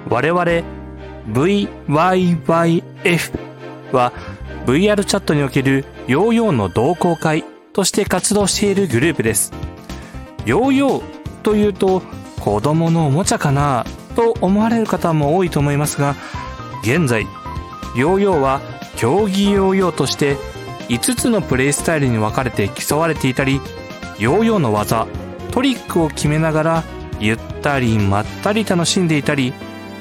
我々 VYYF は VR チャットにおけるヨーヨーの同好会として活動しているグループです。ヨーヨーというと子供のおもちゃかなと思われる方も多いと思いますが、現在ヨーヨーは競技ヨーヨーとして5つのプレイスタイルに分かれて競われていたり、ヨーヨーの技トリックを決めながらゆったりまったり楽しんでいたり、